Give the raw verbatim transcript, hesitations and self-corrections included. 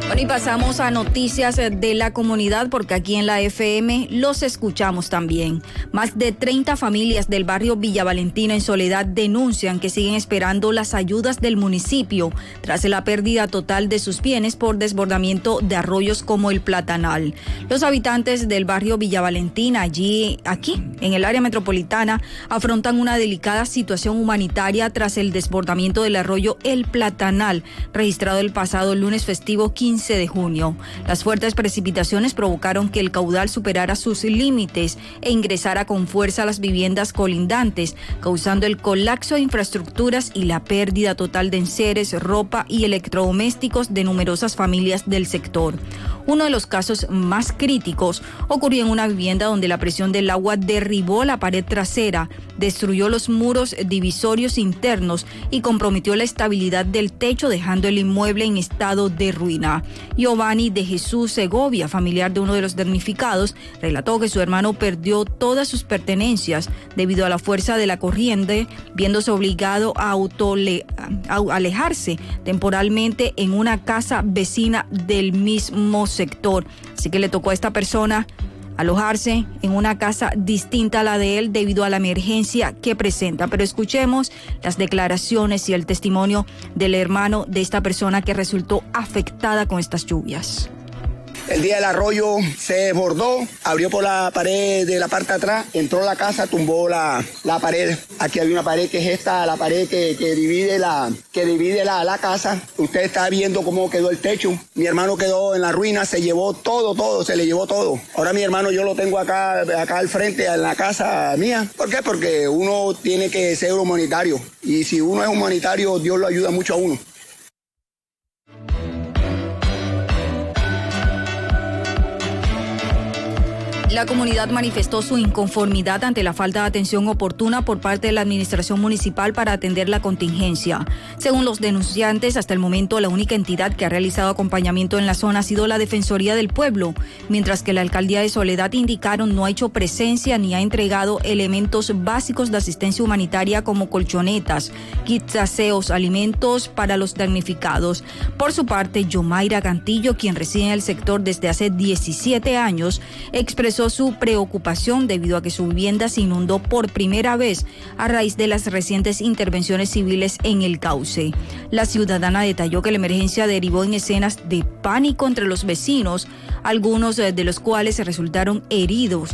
Bueno, y pasamos a noticias de la comunidad porque aquí en la F M los escuchamos también. Más de treinta familias del barrio Villa Valentina en Soledad denuncian que siguen esperando las ayudas del municipio tras la pérdida total de sus bienes por desbordamiento de arroyos como el Platanal. Los habitantes del barrio Villa Valentina, allí, aquí, en el área metropolitana, afrontan una delicada situación humanitaria tras el desbordamiento del arroyo El Platanal, registrado el pasado lunes festivo quince de junio. Las fuertes precipitaciones provocaron que el caudal superara sus límites e ingresara con fuerza a las viviendas colindantes, causando el colapso de infraestructuras y la pérdida total de enseres, ropa y electrodomésticos de numerosas familias del sector. Uno de los casos más críticos ocurrió en una vivienda donde la presión del agua derribó la pared trasera, destruyó los muros divisorios internos y comprometió la estabilidad del techo, dejando el inmueble en estado de ruina. Giovanni de Jesús Segovia, familiar de uno de los damnificados, relató que su hermano perdió todas sus pertenencias debido a la fuerza de la corriente, viéndose obligado a, autole- a alejarse temporalmente en una casa vecina del mismo sector. Así que le tocó a esta persona alojarse en una casa distinta a la de él debido a la emergencia que presenta. Pero escuchemos las declaraciones y el testimonio del hermano de esta persona que resultó afectada con estas lluvias. El día del arroyo se desbordó, abrió por la pared de la parte de atrás, entró a la casa, tumbó la, la pared. Aquí hay una pared que es esta, la pared que, que divide, la, que divide la, la casa. Usted está viendo cómo quedó el techo. Mi hermano quedó en la ruina, se llevó todo, todo, se le llevó todo. Ahora mi hermano yo lo tengo acá, acá al frente, en la casa mía. ¿Por qué? Porque uno tiene que ser humanitario. Y si uno es humanitario, Dios lo ayuda mucho a uno. La comunidad manifestó su inconformidad ante la falta de atención oportuna por parte de la administración municipal para atender la contingencia. Según los denunciantes, hasta el momento la única entidad que ha realizado acompañamiento en la zona ha sido la Defensoría del Pueblo, mientras que la Alcaldía de Soledad indicaron no ha hecho presencia ni ha entregado elementos básicos de asistencia humanitaria como colchonetas, kits de aseos, alimentos para los damnificados. Por su parte, Yomaira Cantillo, quien reside en el sector desde hace diecisiete años, expresó su preocupación debido a que su vivienda se inundó por primera vez a raíz de las recientes intervenciones civiles en el cauce. La ciudadana detalló que la emergencia derivó en escenas de pánico entre los vecinos, algunos de los cuales resultaron heridos